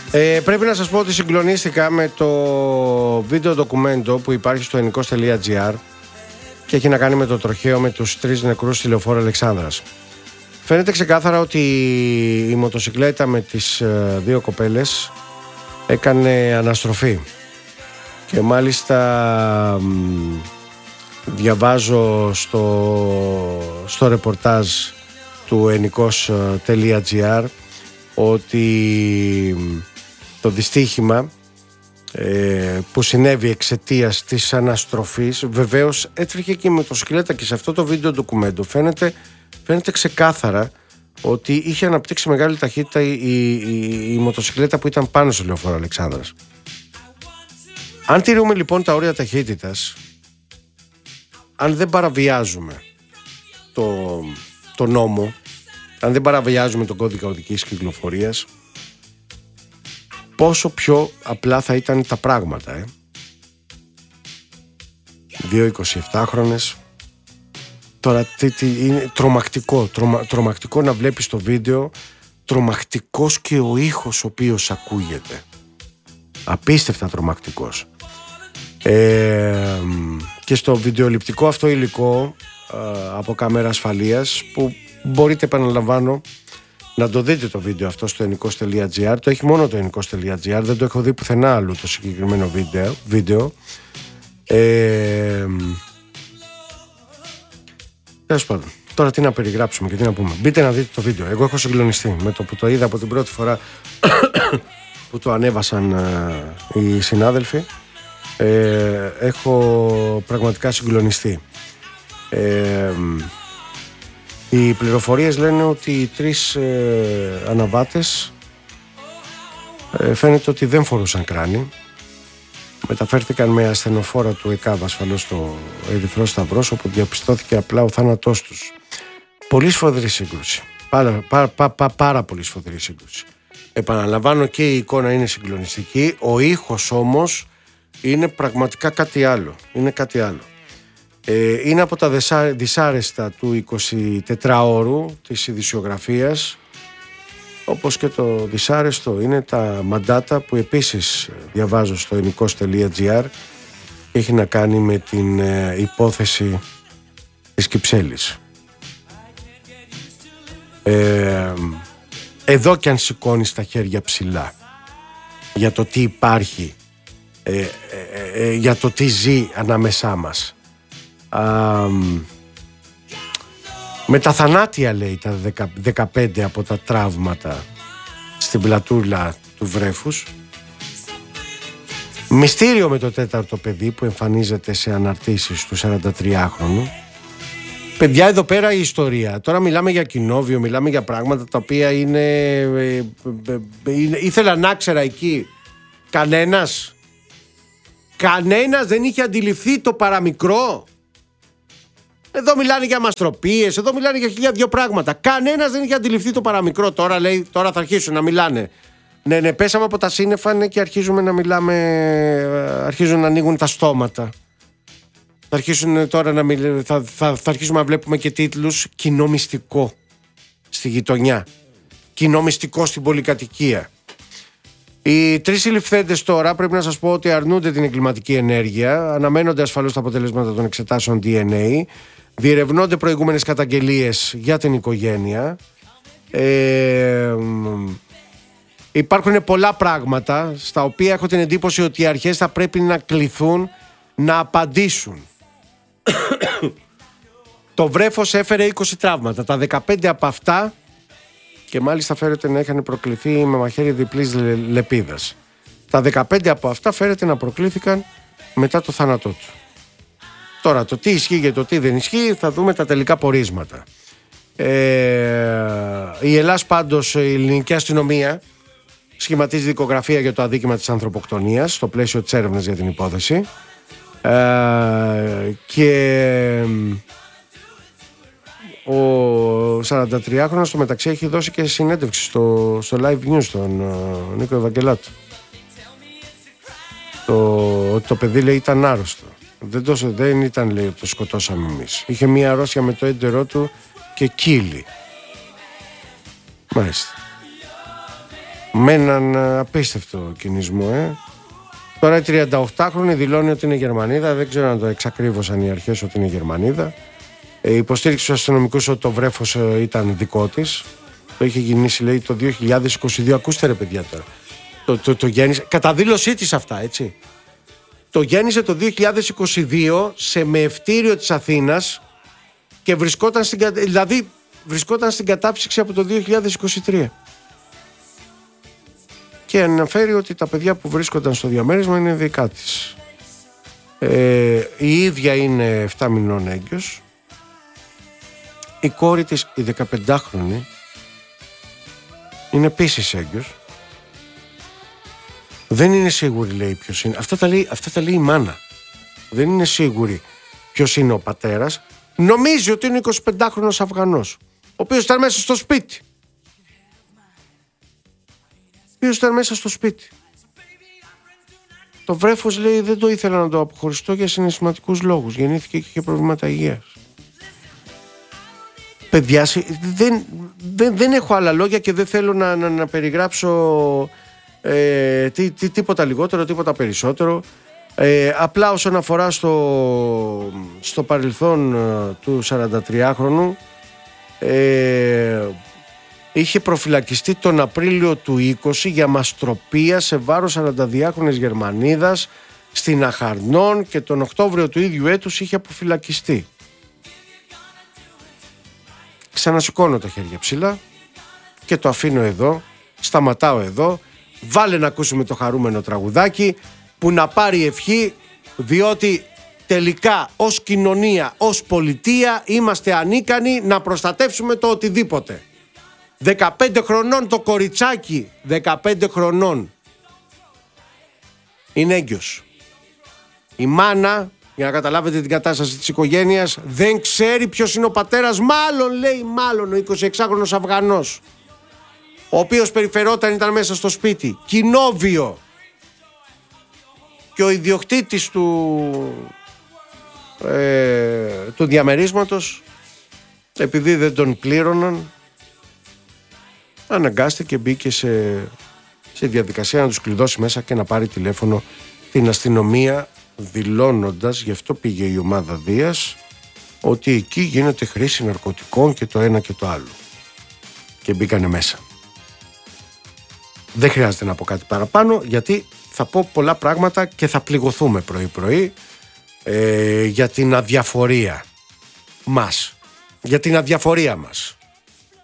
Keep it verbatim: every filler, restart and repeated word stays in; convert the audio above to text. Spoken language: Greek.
Ε, πρέπει να σας πω ότι συγκλονίστηκα με το βίντεο ντοκουμέντο που υπάρχει στο ενικός τελεία τζι άρ και έχει να κάνει με το τροχαίο με τους τρεις νεκρούς στη λεωφόρο Αλεξάνδρας. Φαίνεται ξεκάθαρα ότι η μοτοσικλέτα με τις ε, δύο κοπέλες έκανε αναστροφή και μάλιστα μ, διαβάζω στο, στο ρεπορτάζ του ενικός τελεία τζι άρ ότι το δυστύχημα ε, που συνέβη εξαιτίας της αναστροφής, βεβαίως έτρεχε και η μοτοσικλέτα, και σε αυτό το βίντεο ντοκουμέντο φαίνεται, φαίνεται ξεκάθαρα ότι είχε αναπτύξει μεγάλη ταχύτητα η, η, η, η μοτοσικλέτα που ήταν πάνω στο λεωφόρο Αλεξάνδρας. Αν τηρούμε λοιπόν τα όρια ταχύτητας, αν δεν παραβιάζουμε το, το νόμο, αν δεν παραβιάζουμε τον κώδικα οδικής κυκλοφορίας, πόσο πιο απλά θα ήταν τα πράγματα, ε? Δύο εικοσιεπτάχρονες. Τώρα τι, τι, είναι τρομακτικό, τρομα, τρομακτικό να βλέπεις το βίντεο, τρομακτικός και ο ήχος ο οποίος ακούγεται. Απίστευτα τρομακτικός. Ε, και στο βιντεοληπτικό αυτό υλικό ε, από κάμερα ασφαλείας, που μπορείτε, επαναλαμβάνω, να το δείτε το βίντεο αυτό στο ενικός τελεία τζι άρ. Το έχει μόνο το ενικός τελεία τζι άρ, δεν το έχω δει πουθενά άλλου το συγκεκριμένο βίντεο, βίντεο. Ε, τέλος πάντων, τώρα τι να περιγράψουμε και τι να πούμε. Μπείτε να δείτε το βίντεο. Εγώ έχω συγκλονιστεί με το που το είδα από την πρώτη φορά που το ανέβασαν ε, οι συνάδελφοι. Ε, έχω πραγματικά συγκλονιστεί. Ε, οι πληροφορίες λένε ότι οι τρεις ε, αναβάτες ε, φαίνεται ότι δεν φορούσαν κράνη. Μεταφέρθηκαν με ασθενοφόρα του ΕΚΑΒ ασφαλώς στο Ερυθρό Σταυρός, όπου διαπιστώθηκε απλά ο θάνατός τους. Πολύ σφοδρή σύγκρουση. Πάρα, πάρα, πάρα, πάρα πολύ σφοδρή σύγκρουση. Επαναλαμβάνω, και η εικόνα είναι συγκλονιστική. Ο ήχος όμως είναι πραγματικά κάτι άλλο. Είναι κάτι άλλο. Ε, είναι από τα δυσάρεστα του εικοσιτετράωρου της ειδησιογραφίας, όπως και το δυσάρεστο είναι τα μαντάτα που επίσης διαβάζω στο ενικός τελεία τζι άρ και έχει να κάνει με την ε, υπόθεση της Κυψέλης. Ε, εδώ κι αν σηκώνεις τα χέρια ψηλά για το τι υπάρχει, ε, ε, ε, για το τι ζει ανάμεσά μας, Α, με τα θανάτια, λέει, τα δεκαπέντε από τα τραύματα στην πλατούλα του βρέφους, μυστήριο με το τέταρτο παιδί που εμφανίζεται σε αναρτήσεις του σαραντατριάχρονου. Παιδιά, εδώ πέρα η ιστορία. Τώρα μιλάμε για κοινόβιο, μιλάμε για πράγματα τα οποία είναι, ε, ε, είναι ήθελα να ξέρα εκεί. Κανένας Κανένας δεν είχε αντιληφθεί το παραμικρό. Εδώ μιλάνε για μαστροπίες, εδώ μιλάνε για χίλια δυο πράγματα. Κανένας δεν είχε αντιληφθεί το παραμικρό. Τώρα λέει, τώρα θα αρχίσουν να μιλάνε. Ναι, ναι, πέσαμε από τα σύννεφα, ναι, και αρχίζουμε να μιλάμε, αρχίζουν να ανοίγουν τα στόματα. Θα αρχίσουν τώρα να μιλ, θα, θα, θα αρχίσουμε να βλέπουμε και τίτλους: κοινό μυστικό στη γειτονιά, κοινό μυστικό στην πολυκατοικία. Οι τρεις συλληφθέντες τώρα πρέπει να σας πω ότι αρνούνται την εγκληματική ενέργεια, αναμένονται ασφαλώς τα αποτελέσματα των εξετάσεων ντι εν έι, διερευνώνται προηγούμενες καταγγελίες για την οικογένεια. Ε, υπάρχουν πολλά πράγματα στα οποία έχω την εντύπωση ότι οι αρχές θα πρέπει να κληθούν να απαντήσουν. Το βρέφος έφερε είκοσι τραύματα, τα δεκαπέντε από αυτά, και μάλιστα φέρεται να είχαν προκληθεί με μαχαίρι διπλής λεπίδας. Τα δεκαπέντε από αυτά φέρεται να προκλήθηκαν μετά το θάνατό του. Τώρα το τι ισχύει και το τι δεν ισχύει θα δούμε τα τελικά πορίσματα. Ε, η Ελλάς πάντως, η ελληνική αστυνομία σχηματίζει δικογραφία για το αδίκημα της ανθρωποκτονίας στο πλαίσιο της έρευνας για την υπόθεση. Ε, και ο σαραντατριάχρονος στο μεταξύ έχει δώσει και συνέντευξη στο, στο Live News στον uh, Νίκο Ευαγγελάτου. Το, το παιδί, λέει, ήταν άρρωστο. Δεν, το, δεν ήταν, λέει, το σκοτώσαμε εμείς. Είχε μία αρρώστια με το έντερό του και κύλι. Μάλιστα. Με έναν απίστευτο κινησμό, ε. Τώρα η τριανταοκτάχρονη δηλώνει ότι είναι Γερμανίδα. Δεν ξέρω αν το εξακρίβωσαν οι αρχές ότι είναι Γερμανίδα. Ε, υποστήριξε στους αστυνομικούς ότι το βρέφος ε, ήταν δικό της. Το είχε γεννήσει, λέει, το δύο χιλιάδες είκοσι δύο. Ακούστε ρε παιδιά τώρα. Το, το, το γέννησε. Κατά δήλωσή της αυτά, έτσι. Το γέννησε το δύο χιλιάδες είκοσι δύο σε μεευτήριο της Αθήνας και βρισκόταν στην, δηλαδή, βρισκόταν στην κατάψυξη από το δύο χιλιάδες είκοσι τρία. Και αναφέρει ότι τα παιδιά που βρίσκονταν στο διαμέρισμα είναι δικά της. Ε, η ίδια είναι επτά μηνών έγκυος. Η κόρη της, η δεκαπεντάχρονη, είναι επίσης έγκυος. Δεν είναι σίγουρη, λέει, ποιος είναι. Αυτά τα λέει, αυτά τα λέει η μάνα. Δεν είναι σίγουρη ποιος είναι ο πατέρας. Νομίζει ότι είναι εικοσιπεντάχρονος Αφγανός, ο οποίος ήταν μέσα στο σπίτι. Ο οποίος ήταν μέσα στο σπίτι. Το βρέφος, λέει, δεν το ήθελα να το αποχωριστώ για συναισθηματικούς λόγους. Γεννήθηκε και είχε προβλήματα υγείας. Παιδιά, δεν, δεν, δεν έχω άλλα λόγια και δεν θέλω να, να, να περιγράψω ε, τι, τι, τίποτα λιγότερο, τίποτα περισσότερο. Ε, απλά όσον αφορά στο, στο παρελθόν ε, του σαραντατριάχρονου, ε, είχε προφυλακιστεί τον Απρίλιο του είκοσι για μαστροπία σε βάρος σαρανταδυάχρονης Γερμανίδας στην Αχαρνών και τον Οκτώβριο του ίδιου έτους είχε αποφυλακιστεί. Ξανασηκώνω τα χέρια ψηλά και το αφήνω εδώ, σταματάω εδώ, βάλε να ακούσουμε το χαρούμενο τραγουδάκι που να πάρει ευχή, διότι τελικά ως κοινωνία, ως πολιτεία είμαστε ανίκανοι να προστατεύσουμε το οτιδήποτε. δεκαπέντε χρονών το κοριτσάκι, δεκαπέντε χρονών, είναι έγκυος. Η μάνα, για να καταλάβετε την κατάσταση της οικογένειας, δεν ξέρει ποιος είναι ο πατέρας. Μάλλον, λέει, μάλλον ο εικοσιεξάχρονος Αφγανός, ο οποίος περιφερόταν, ήταν μέσα στο σπίτι, κοινόβιο, και ο ιδιοκτήτης του, ε, του διαμερίσματος, επειδή δεν τον πλήρωναν, αναγκάστηκε, μπήκε σε, σε διαδικασία να τους κλειδώσει μέσα και να πάρει τηλέφωνο την αστυνομία, δηλώνοντας, γι' αυτό πήγε η ομάδα Δίας, ότι εκεί γίνεται χρήση ναρκωτικών και το ένα και το άλλο. Και μπήκανε μέσα. Δεν χρειάζεται να πω κάτι παραπάνω, γιατί θα πω πολλά πράγματα και θα πληγωθούμε πρωί-πρωί ε, για την αδιαφορία μας. Για την αδιαφορία μας.